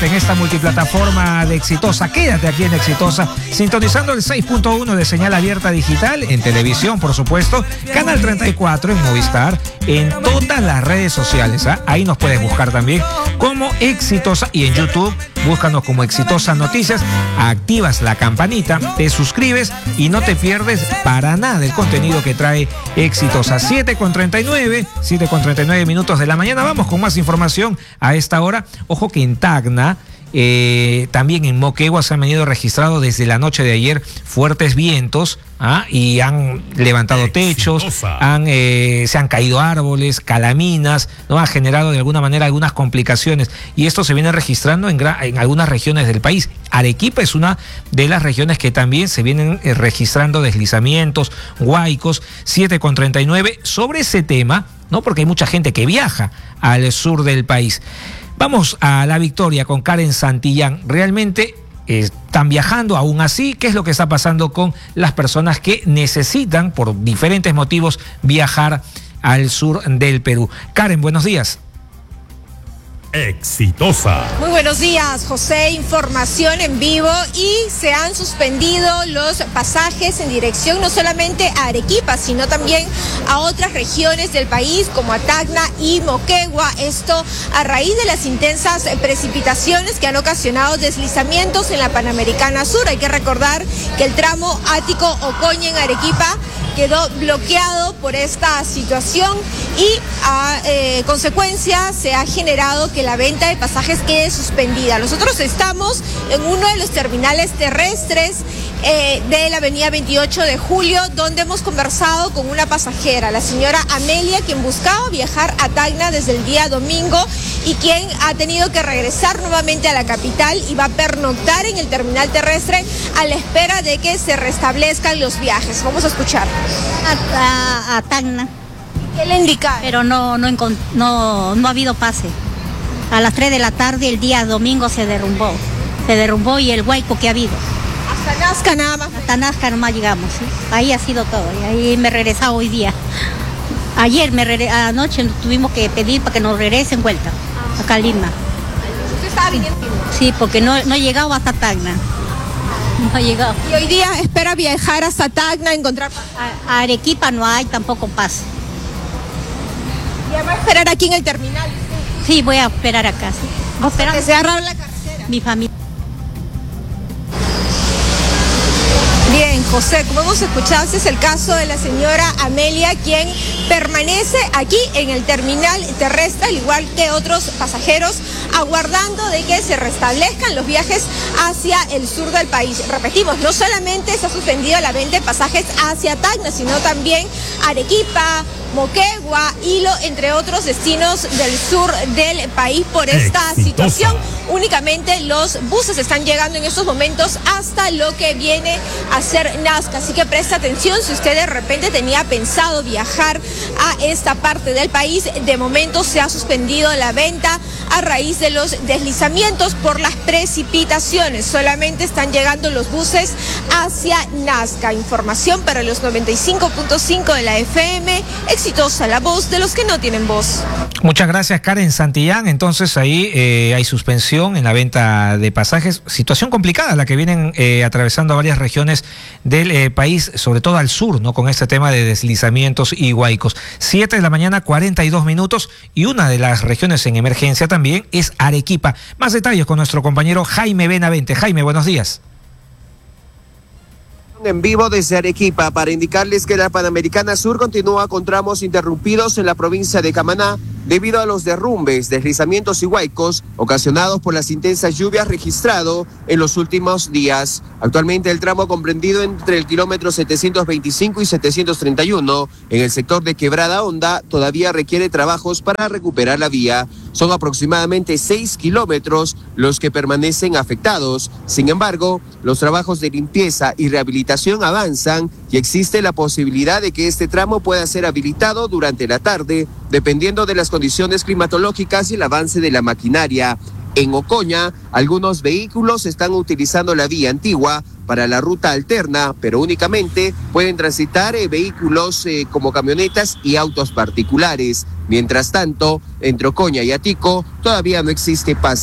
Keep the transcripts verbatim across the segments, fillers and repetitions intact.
En esta multiplataforma de Exitosa, quédate aquí en Exitosa, sintonizando el seis punto uno de señal abierta digital, en televisión, por supuesto, Canal treinta y cuatro en Movistar, en todas las redes sociales, ¿eh? Ahí nos puedes buscar también como Exitosa, y en YouTube, búscanos como Exitosa Noticias, activas la campanita, te suscribes y no te pierdes para nada el contenido que trae Exitosa. siete con treinta y nueve, siete con treinta y nueve minutos de la mañana, vamos con más información a esta hora. Ojo que en Tacna, Eh, también en Moquegua se han venido registrados desde la noche de ayer fuertes vientos, ¿ah? Y han levantado techos, han, eh, se han caído árboles, calaminas, ¿no? Ha generado de alguna manera algunas complicaciones, y esto se viene registrando en, en algunas regiones del país. Arequipa es una de las regiones que también se vienen eh, registrando deslizamientos, huaicos. Siete con treinta y nueve sobre ese tema, ¿no? Porque hay mucha gente que viaja al sur del país. Vamos a La Victoria con Karen Santillán. Realmente eh, están viajando aún así. ¿Qué es lo que está pasando con las personas que necesitan, por diferentes motivos, viajar al sur del Perú? Karen, buenos días. Exitosa. Muy buenos días, José. Información en vivo, y se han suspendido los pasajes en dirección no solamente a Arequipa, sino también a otras regiones del país como a Tacna y Moquegua. Esto a raíz de las intensas precipitaciones que han ocasionado deslizamientos en la Panamericana Sur. Hay que recordar que el tramo Ático-Ocoña en Arequipa quedó bloqueado por esta situación, y a eh, consecuencia se ha generado que la venta de pasajes quede suspendida. Nosotros estamos en uno de los terminales terrestres eh, de la avenida veintiocho de julio, donde hemos conversado con una pasajera, la señora Amelia, quien buscaba viajar a Tacna desde el día domingo y quien ha tenido que regresar nuevamente a la capital y va a pernoctar en el terminal terrestre a la espera de que se restablezcan los viajes. Vamos a escuchar. A, a, a Tacna. ¿Qué le indica? Pero no, no, no, no ha habido pase. A las tres de la tarde el día domingo se derrumbó. Se derrumbó y el huaico que ha habido. Hasta Nazca nada más. Hasta Nazca nomás llegamos, ¿sí? Ahí ha sido todo. Y ahí me he regresado hoy día. Ayer, me regre... anoche tuvimos que pedir para que nos regresen vuelta. Ah. Acá a Lima. ¿Usted estaba viniendo? Sí, porque no, no he llegado hasta Tacna. No ha llegado. ¿Y hoy día espera viajar hasta Tacna, encontrar a, a Arequipa no hay tampoco pase. ¿Y va a esperar aquí en el terminal? Sí, voy a esperar acá. Sí. Voy a esperar. Que se agarra la cartera. Mi familia. Bien, José, como hemos escuchado, este es el caso de la señora Amelia, quien permanece aquí en el terminal terrestre, al igual que otros pasajeros, aguardando de que se restablezcan los viajes hacia el sur del país. Repetimos, no solamente se ha suspendido la venta de pasajes hacia Tacna, sino también Arequipa, Moquegua, Hilo, entre otros destinos del sur del país por esta Exitosa. situación. Únicamente los buses están llegando en estos momentos hasta lo que viene a ser Nazca, así que presta atención si usted de repente tenía pensado viajar a esta parte del país. De momento se ha suspendido la venta a raíz de los deslizamientos por las precipitaciones. Solamente están llegando los buses hacia Nazca. Información para los noventa y cinco punto cinco de la F M. Exitosa, la voz de los que no tienen voz. Muchas gracias, Karen Santillán. Entonces ahí eh, hay suspensión en la venta de pasajes. Situación complicada la que vienen eh, atravesando varias regiones del eh, país, sobre todo al sur, ¿no? Con este tema de deslizamientos y huaicos. siete de la mañana, cuarenta y dos minutos, y una de las regiones en emergencia también es Arequipa. Más detalles con nuestro compañero Jaime Benavente. Jaime, buenos días. En vivo desde Arequipa para indicarles que la Panamericana Sur continúa con tramos interrumpidos en la provincia de Camaná debido a los derrumbes, deslizamientos y huaicos ocasionados por las intensas lluvias registrado en los últimos días. Actualmente el tramo comprendido entre el kilómetro setecientos veinticinco y setecientos treinta y uno en el sector de Quebrada Honda todavía requiere trabajos para recuperar la vía. Son aproximadamente seis kilómetros los que permanecen afectados. Sin embargo, los trabajos de limpieza y rehabilitación avanzan y existe la posibilidad de que este tramo pueda ser habilitado durante la tarde, dependiendo de las condiciones climatológicas y el avance de la maquinaria. En Ocoña, algunos vehículos están utilizando la vía antigua para la ruta alterna, pero únicamente pueden transitar eh, vehículos eh, como camionetas y autos particulares. Mientras tanto, entre Ocoña y Atico todavía no existe pase.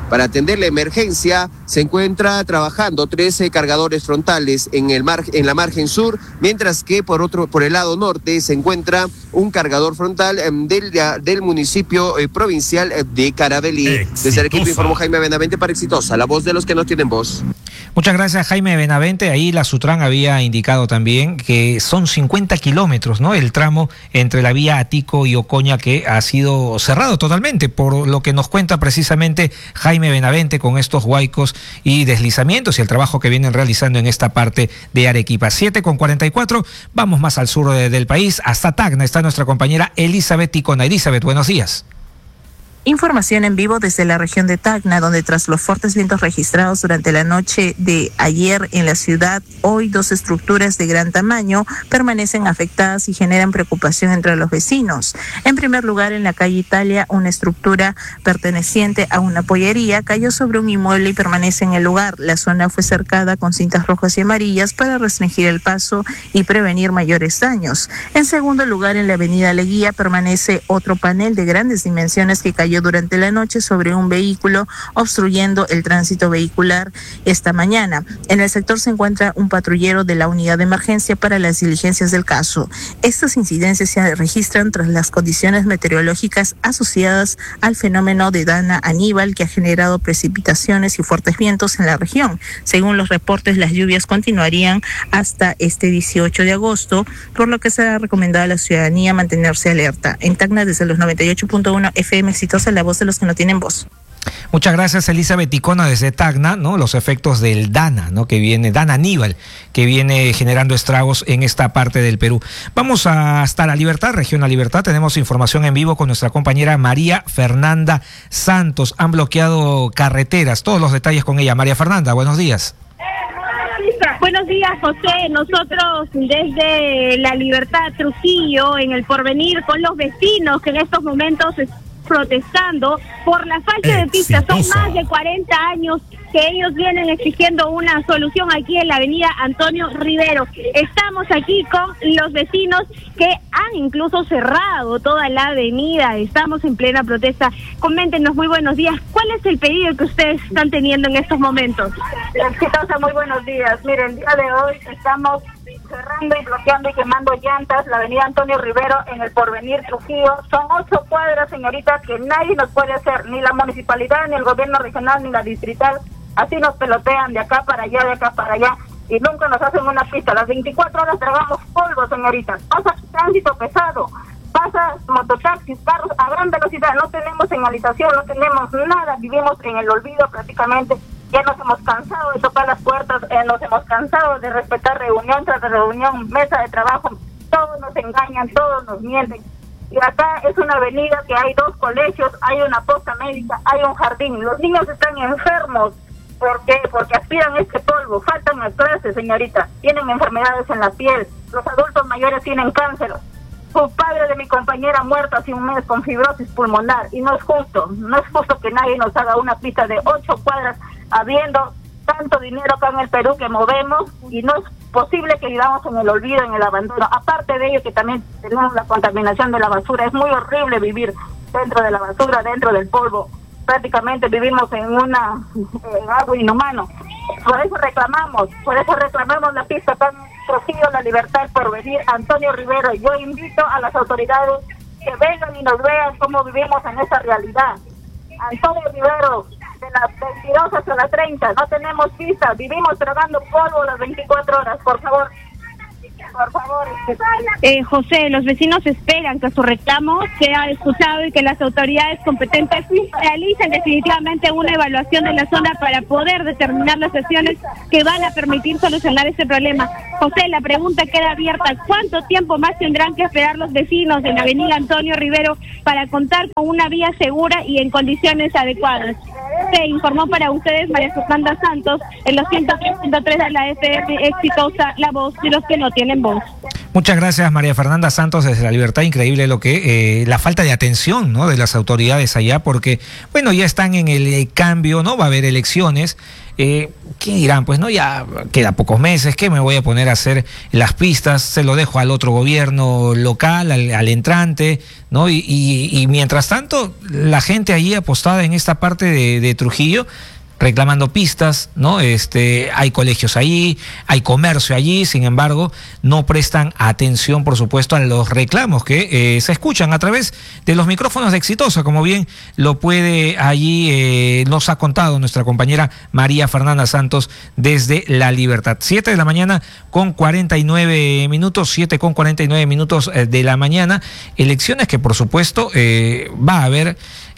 Para atender la emergencia, se encuentra trabajando trece cargadores frontales en, el mar, en la margen sur, mientras que por otro por el lado norte se encuentra un cargador frontal eh, del, del municipio eh, provincial de Caravelí. Exitosa. Desde el equipo informó Jaime Benavente para Exitosa, la voz de los que no tienen voz. Muchas gracias, Jaime Benavente. Ahí la Sutran había indicado también que son cincuenta kilómetros, ¿no? El tramo entre la vía Atico y Ocoña, que ha sido cerrado totalmente, por lo que nos cuenta precisamente Jaime Benavente con estos huaicos y deslizamientos y el trabajo que vienen realizando en esta parte de Arequipa. siete con cuarenta y cuatro, vamos más al sur de, del país, hasta Tacna está nuestra compañera Elizabeth Ticona. Elizabeth, buenos días. Información en vivo desde la región de Tacna, donde tras los fuertes vientos registrados durante la noche de ayer en la ciudad, hoy dos estructuras de gran tamaño permanecen afectadas y generan preocupación entre los vecinos. En primer lugar, en la calle Italia, una estructura perteneciente a una pollería cayó sobre un inmueble y permanece en el lugar. La zona fue cercada con cintas rojas y amarillas para restringir el paso y prevenir mayores daños. En segundo lugar, en la avenida Leguía permanece otro panel de grandes dimensiones que cayó durante la noche sobre un vehículo, obstruyendo el tránsito vehicular esta mañana. En el sector se encuentra un patrullero de la unidad de emergencia para las diligencias del caso. Estas incidencias se registran tras las condiciones meteorológicas asociadas al fenómeno de Dana Aníbal, que ha generado precipitaciones y fuertes vientos en la región. Según los reportes, las lluvias continuarían hasta este dieciocho de agosto, por lo que se ha recomendado a la ciudadanía mantenerse alerta. En Tacna, desde los noventa y ocho punto uno F M Exitosa, la voz de los que no tienen voz. Muchas gracias, Elizabeth Ticona, desde Tacna, ¿no? Los efectos del Dana, ¿no? Que viene, Dana Aníbal, que viene generando estragos en esta parte del Perú. Vamos a, hasta La Libertad, región La Libertad. Tenemos información en vivo con nuestra compañera María Fernanda Santos. Han bloqueado carreteras. Todos los detalles con ella. María Fernanda, buenos días. Buenos días, José. Nosotros desde La Libertad, Trujillo, en el Porvenir, con los vecinos que en estos momentos protestando por la falta de pistas. Son más de cuarenta años que ellos vienen exigiendo una solución aquí en la avenida Antonio Rivero. Estamos aquí con los vecinos que han incluso cerrado toda la avenida. Estamos en plena protesta. Coméntenos, muy buenos días. ¿Cuál es el pedido que ustedes están teniendo en estos momentos? Exitosa, muy buenos días. Miren, el día de hoy estamos cerrando y bloqueando y quemando llantas la avenida Antonio Rivero en el Porvenir, Trujillo. Son ocho cuadras, señorita, que nadie nos puede hacer, ni la municipalidad, ni el gobierno regional, ni la distrital. Así nos pelotean de acá para allá, de acá para allá, y nunca nos hacen una pista. Las veinticuatro horas tragamos polvo, señorita. Pasa tránsito pesado, pasa mototaxis, carros a gran velocidad. No tenemos señalización, no tenemos nada. Vivimos en el olvido prácticamente. Ya nos hemos cansado de tocar las puertas, eh, nos hemos cansado de respetar reunión tras reunión, mesa de trabajo. Todos nos engañan, todos nos mienten. Y acá es una avenida que hay dos colegios, hay una posta médica, hay un jardín. Los niños están enfermos. ¿Por qué? Porque aspiran este polvo, faltan a clases, señorita. Tienen enfermedades en la piel. Los adultos mayores tienen cáncer. Su padre de mi compañera muerto hace un mes con fibrosis pulmonar. Y no es justo, no es justo que nadie nos haga una pista de ocho cuadras habiendo tanto dinero acá en el Perú que movemos, y no es posible que vivamos en el olvido, en el abandono. Aparte de ello, que también tenemos la contaminación de la basura. Es muy horrible vivir dentro de la basura, dentro del polvo. Prácticamente vivimos en una en algo inhumano. Por eso reclamamos, por eso reclamamos la pista tan Trujillo, La Libertad, Porvenir, Antonio Rivero. Yo invito a las autoridades que vengan y nos vean cómo vivimos en esa realidad. Antonio Rivero, de las veintidós hasta las treinta, no tenemos pista, vivimos tragando polvo las veinticuatro horas, por favor. Por favor. Eh, José, los vecinos esperan que su reclamo sea escuchado y que las autoridades competentes realicen definitivamente una evaluación de la zona para poder determinar las acciones que van a permitir solucionar este problema. José, la pregunta queda abierta. ¿Cuánto tiempo más tendrán que esperar los vecinos de la avenida Antonio Rivero para contar con una vía segura y en condiciones adecuadas? Se informó para ustedes María Fernanda Santos en los ciento tres punto tres de la F M Exitosa, la voz de los que no tienen voz. Muchas gracias, María Fernanda Santos, desde La Libertad. Increíble lo que, eh, la falta de atención, ¿no?, de las autoridades allá, porque, bueno, ya están en el eh, cambio, ¿no? Va a haber elecciones. Eh, ¿Qué dirán? Pues no, ya queda pocos meses, ¿qué me voy a poner a hacer las pistas? Se lo dejo al otro gobierno local, al, al entrante, ¿no? Y, y, y mientras tanto, la gente allí apostada en esta parte de, de Trujillo, reclamando pistas, ¿no? Este, hay colegios allí, hay comercio allí, sin embargo, no prestan atención, por supuesto, a los reclamos que eh, se escuchan a través de los micrófonos de Exitosa, como bien lo puede allí, eh, nos ha contado nuestra compañera María Fernanda Santos desde La Libertad. Siete de la mañana con cuarenta y nueve minutos, siete con cuarenta y nueve minutos de la mañana, elecciones que, por supuesto, eh, va a haber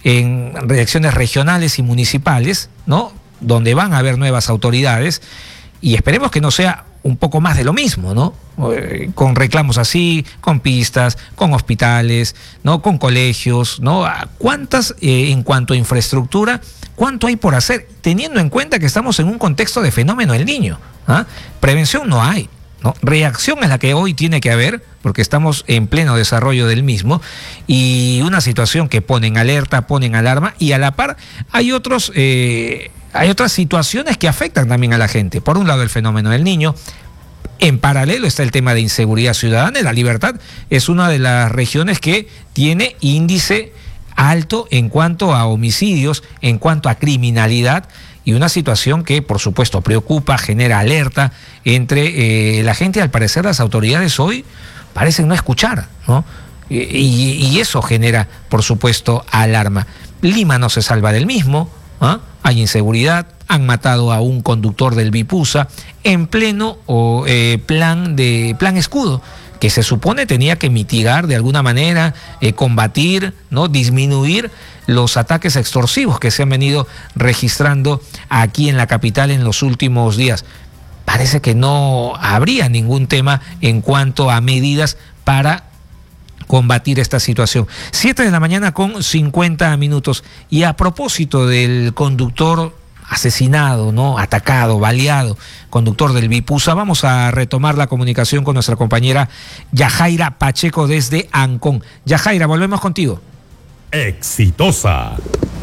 en elecciones regionales y municipales, ¿no? Donde van a haber nuevas autoridades, y esperemos que no sea un poco más de lo mismo, ¿no? Eh, con reclamos así, con pistas, con hospitales, ¿no? Con colegios, ¿no? ¿Cuántas, eh, en cuanto a infraestructura, cuánto hay por hacer? Teniendo en cuenta que estamos en un contexto de fenómeno del Niño, ¿ah? Prevención no hay, ¿no? Reacción es la que hoy tiene que haber, porque estamos en pleno desarrollo del mismo, y una situación que pone en alerta, pone en alarma, y a la par hay otros, eh, hay otras situaciones que afectan también a la gente. Por un lado, el fenómeno del Niño. En paralelo está el tema de inseguridad ciudadana. La Libertad es una de las regiones que tiene índice alto en cuanto a homicidios, en cuanto a criminalidad, y una situación que, por supuesto, preocupa, genera alerta entre eh, la gente. Al parecer, las autoridades hoy parecen no escuchar, ¿no? Y, y, y eso genera, por supuesto, alarma. Lima no se salva del mismo, ¿ah? Hay inseguridad, han matado a un conductor del Vipusa en pleno o, eh, plan de plan escudo, que se supone tenía que mitigar de alguna manera, eh, combatir, ¿no? Disminuir los ataques extorsivos que se han venido registrando aquí en la capital en los últimos días. Parece que no habría ningún tema en cuanto a medidas para combatir esta situación. Siete de la mañana con cincuenta minutos. Y a propósito del conductor asesinado, ¿no? Atacado, baleado, conductor del Vipusa, vamos a retomar la comunicación con nuestra compañera Yajaira Pacheco desde Ancón. Yajaira, volvemos contigo. Exitosa.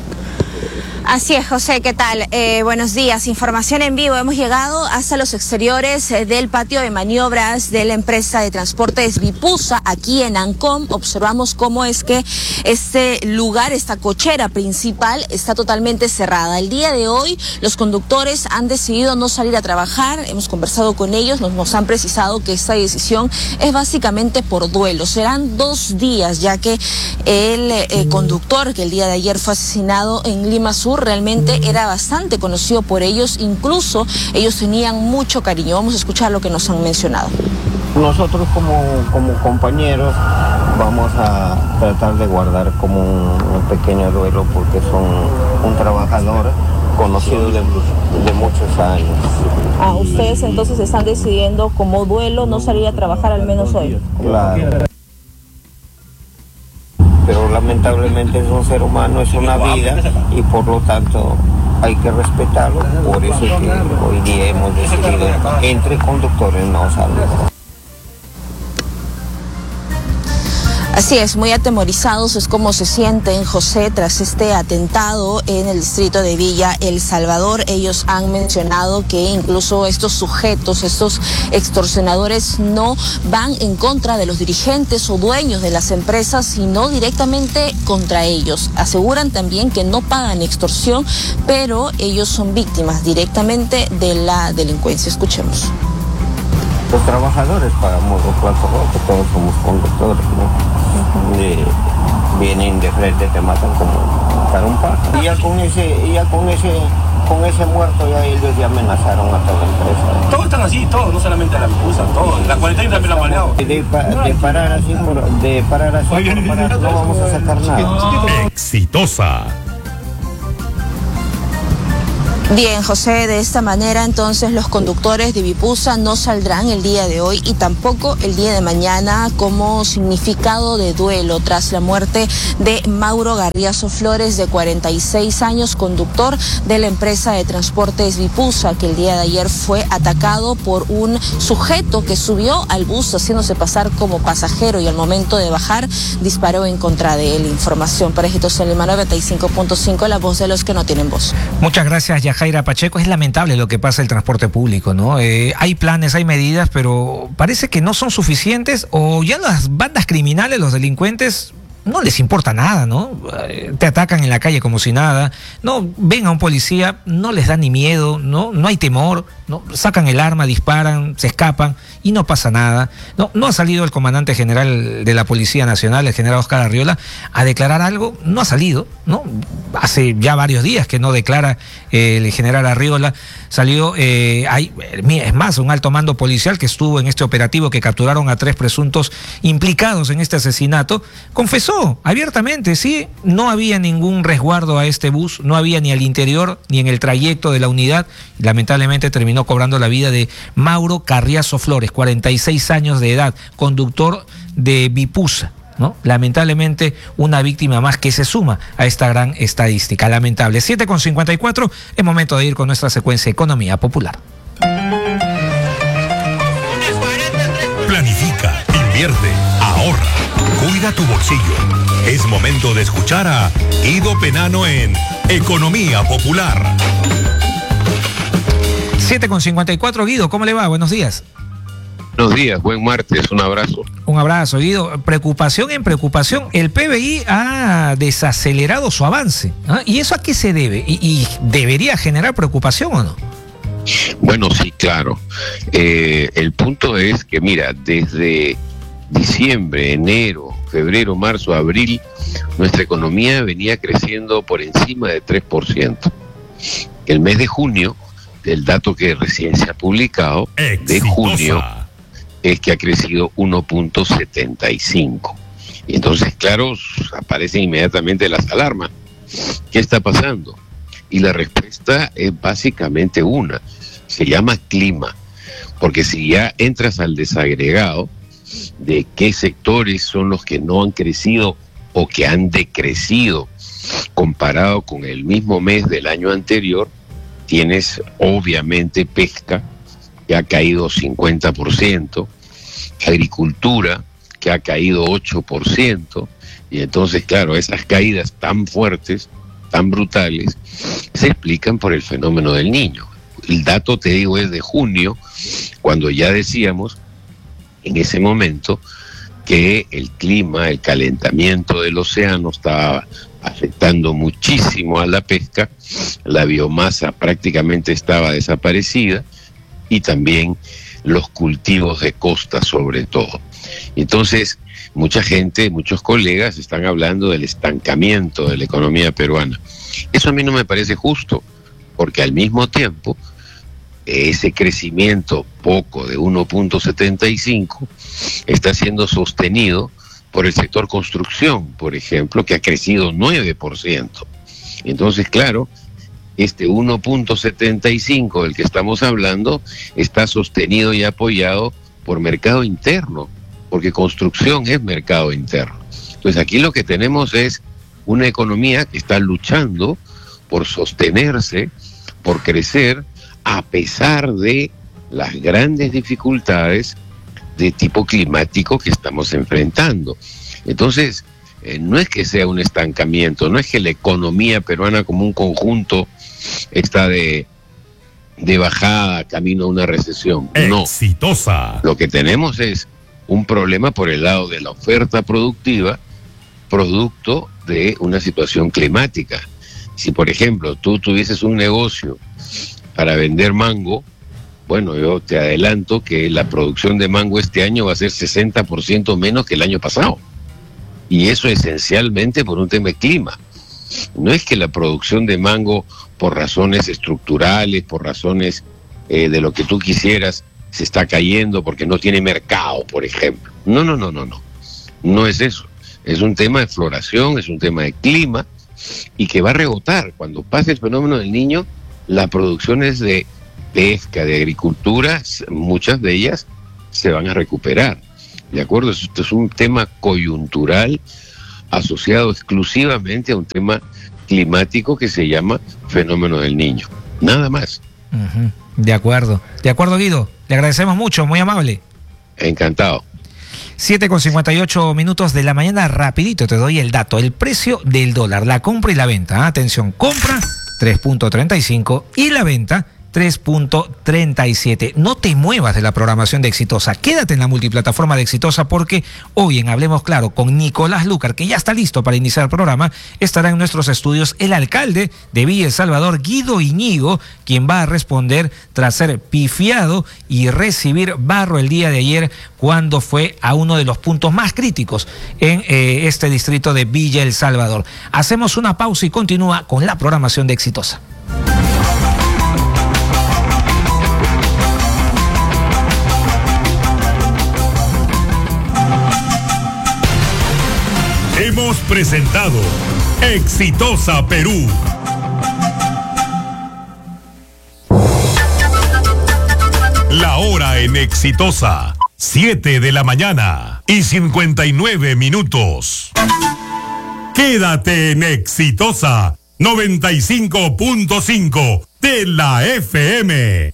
Así es, José, ¿qué tal? Eh, buenos días, información en vivo. Hemos llegado hasta los exteriores eh, del patio de maniobras de la empresa de transportes Vipusa, aquí en Ancón. Observamos cómo es que este lugar, esta cochera principal, está totalmente cerrada. El día de hoy, los conductores han decidido no salir a trabajar. Hemos conversado con ellos, nos, nos han precisado que esta decisión es básicamente por duelo. Serán dos días, ya que el eh, conductor que el día de ayer fue asesinado en Lima Sur realmente era bastante conocido por ellos, incluso ellos tenían mucho cariño. Vamos a escuchar lo que nos han mencionado. Nosotros como, como compañeros vamos a tratar de guardar como un, un pequeño duelo, porque son un trabajador conocido de, de muchos años. Ah, ustedes entonces están decidiendo como duelo no salir a trabajar al menos hoy. Claro. Pero lamentablemente es un ser humano, es una vida, y por lo tanto hay que respetarlo. Por eso es que hoy día hemos decidido entre conductores no salir. Así es, muy atemorizados es como se sienten, José, tras este atentado en el distrito de Villa El Salvador. Ellos han mencionado que incluso estos sujetos, estos extorsionadores, no van en contra de los dirigentes o dueños de las empresas, sino directamente contra ellos. Aseguran también que no pagan extorsión, pero ellos son víctimas directamente de la delincuencia. Escuchemos. Los trabajadores pagamos los platos rojos, todos somos conductores, ¿no? De, vienen de frente, te matan como para un pájaro. Y ya con ese, ya con ese, con ese muerto ya ellos ya amenazaron a toda la empresa. Todos están así, todos, no solamente la Vipusa, todos. La cuarenta y también la han baleado. De, de parar así por, de parar así por parar, no vamos a sacar nada. Exitosa. Bien, José, de esta manera entonces los conductores de Vipusa no saldrán el día de hoy y tampoco el día de mañana como significado de duelo tras la muerte de Mauro Garriazo Flores, de cuarenta y seis años, conductor de la empresa de transportes Vipusa, que el día de ayer fue atacado por un sujeto que subió al bus haciéndose pasar como pasajero y al momento de bajar disparó en contra de él. Información para Exitosa Lima noventa y cinco punto cinco, la voz de los que no tienen voz. Muchas gracias, ya Jaira Pacheco. Es lamentable lo que pasa en el transporte público, ¿no? Eh, hay planes, hay medidas, pero parece que no son suficientes, o ya las bandas criminales, los delincuentes, no les importa nada, ¿no? Te atacan en la calle como si nada, no ven a un policía, no les da ni miedo, no, no hay temor, no sacan el arma, disparan, se escapan y no pasa nada. No, no ha salido el comandante general de la Policía Nacional, el general Oscar Arriola, a declarar algo, no ha salido, ¿no? Hace ya varios días que no declara eh, el general Arriola. Salió, eh, hay, es más, un alto mando policial que estuvo en este operativo que capturaron a tres presuntos implicados en este asesinato, confesó abiertamente, sí, no había ningún resguardo a este bus, no había ni al interior ni en el trayecto de la unidad. Lamentablemente terminó cobrando la vida de Mauro Carriazo Flores, cuarenta y seis años de edad, conductor de Bipusa, ¿no? Lamentablemente una víctima más que se suma a esta gran estadística. Lamentable. siete con cincuenta y cuatro, es momento de ir con nuestra secuencia Economía Popular. Planifica, invierte, ahorra, cuida tu bolsillo. Es momento de escuchar a Guido Penano en Economía Popular. siete con cincuenta y cuatro, Guido, ¿cómo le va? Buenos días. Buenos días, buen martes, un abrazo. Un abrazo, Guido. Preocupación en preocupación, el P B I ha desacelerado su avance, ¿ah? ¿Y eso a qué se debe? ¿Y, y debería generar preocupación o no? Bueno, sí, claro. Eh, el punto es que, mira, desde diciembre, enero, febrero, marzo, abril, nuestra economía venía creciendo por encima de tres por ciento. El mes de junio, el dato que recién se ha publicado, de junio, es que ha crecido uno punto setenta y cinco. Y entonces, claro, aparecen inmediatamente las alarmas. ¿Qué está pasando? Y la respuesta es básicamente una. Se llama clima. Porque si ya entras al desagregado de qué sectores son los que no han crecido o que han decrecido comparado con el mismo mes del año anterior, tienes obviamente pesca, que ha caído cincuenta por ciento, agricultura, que ha caído ocho por ciento, y entonces, claro, esas caídas tan fuertes, tan brutales, se explican por el fenómeno del Niño. El dato, te digo, es de junio, cuando ya decíamos, en ese momento, que el clima, el calentamiento del océano estaba afectando muchísimo a la pesca, la biomasa prácticamente estaba desaparecida y también los cultivos de costa sobre todo. Entonces, mucha gente, muchos colegas están hablando del estancamiento de la economía peruana. Eso a mí no me parece justo, porque al mismo tiempo, ese crecimiento poco de uno punto setenta y cinco está siendo sostenido por el sector construcción, por ejemplo, que ha crecido nueve por ciento. Entonces, claro, este uno punto setenta y cinco del que estamos hablando está sostenido y apoyado por mercado interno, porque construcción es mercado interno. Entonces, aquí lo que tenemos es una economía que está luchando por sostenerse, por crecer, a pesar de las grandes dificultades de tipo climático que estamos enfrentando. Entonces, eh, no es que sea un estancamiento, no es que la economía peruana como un conjunto está de, de bajada, camino a una recesión. No. Exitosa. Lo que tenemos es un problema por el lado de la oferta productiva, producto de una situación climática. Si, por ejemplo, tú tuvieses un negocio para vender mango, bueno, yo te adelanto que la producción de mango este año va a ser sesenta por ciento menos que el año pasado. Y eso esencialmente por un tema de clima. No es que la producción de mango, por razones estructurales, por razones eh, de lo que tú quisieras, se está cayendo porque no tiene mercado, por ejemplo. No, no, no, no, no. No es eso. Es un tema de floración, es un tema de clima, y que va a rebotar. Cuando pase el fenómeno del Niño, las producciones de pesca, de agricultura, muchas de ellas se van a recuperar. ¿De acuerdo? Esto es un tema coyuntural asociado exclusivamente a un tema climático que se llama fenómeno del Niño. Nada más. Uh-huh. De acuerdo. De acuerdo, Guido. Le agradecemos mucho, muy amable. Encantado. siete con cincuenta y ocho minutos de la mañana, rapidito te doy el dato, el precio del dólar, la compra y la venta. Atención, compra tres punto treinta y cinco y la venta tres punto treinta y siete. No te muevas de la programación de Exitosa. Quédate en la multiplataforma de Exitosa porque hoy en Hablemos Claro con Nicolás Lucar, que ya está listo para iniciar el programa, estará en nuestros estudios el alcalde de Villa El Salvador, Guido Iñigo, quien va a responder tras ser pifiado y recibir barro el día de ayer cuando fue a uno de los puntos más críticos en eh, este distrito de Villa El Salvador. Hacemos una pausa y continúa con la programación de Exitosa. Hemos presentado Exitosa Perú. La hora en Exitosa, siete de la mañana y cincuenta y nueve minutos. Quédate en Exitosa noventa y cinco punto cinco de la F M.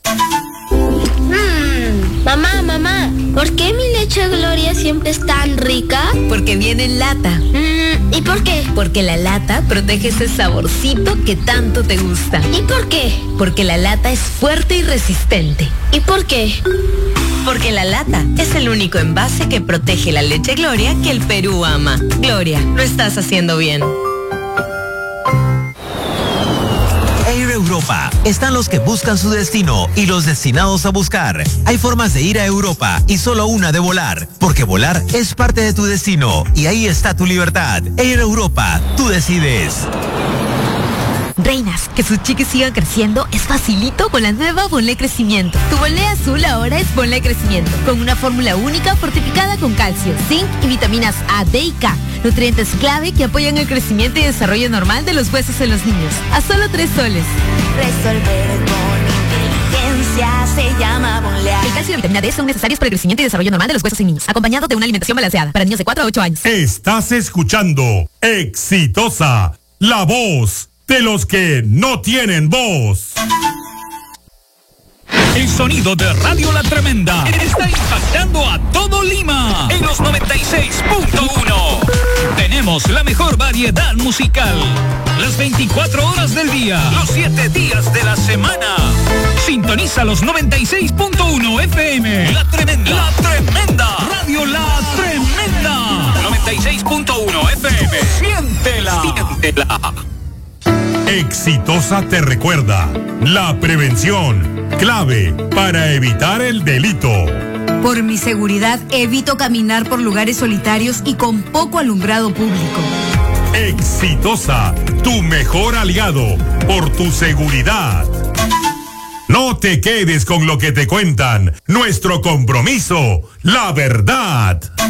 Mm, mamá, mamá, ¿por qué mi leche Gloria siempre es tan rica? Porque viene en lata. Mm, ¿y por qué? Porque la lata protege ese saborcito que tanto te gusta. ¿Y por qué? Porque la lata es fuerte y resistente. ¿Y por qué? Porque la lata es el único envase que protege la leche Gloria que el Perú ama. Gloria, lo estás haciendo bien. Air Europa. Están los que buscan su destino y los destinados a buscar. Hay formas de ir a Europa y solo una de volar, porque volar es parte de tu destino y ahí está tu libertad. Air Europa, tú decides. Reinas, que sus chiquis sigan creciendo es facilito con la nueva Bonlé Crecimiento. Tu Bonlé azul ahora es Bonlé Crecimiento, con una fórmula única fortificada con calcio, zinc y vitaminas A, D y K. Nutrientes clave que apoyan el crecimiento y desarrollo normal de los huesos en los niños. A solo tres soles. Resolver con inteligencia se llama Bonlé. El calcio y la vitamina D son necesarios para el crecimiento y desarrollo normal de los huesos en niños, acompañado de una alimentación balanceada para niños de cuatro a ocho años. Estás escuchando Exitosa, la voz de los que no tienen voz. El sonido de Radio La Tremenda está impactando a todo Lima en los noventa y seis punto uno. Tenemos la mejor variedad musical, las veinticuatro horas del día, los siete días de la semana. Sintoniza los noventa y seis punto uno F M. La Tremenda, La Tremenda, Radio La Tremenda. noventa y seis punto uno F M. Siéntela, siéntela. Exitosa te recuerda, la prevención, clave para evitar el delito. Por mi seguridad, evito caminar por lugares solitarios y con poco alumbrado público. Exitosa, tu mejor aliado, por tu seguridad. No te quedes con lo que te cuentan. Nuestro compromiso, la verdad.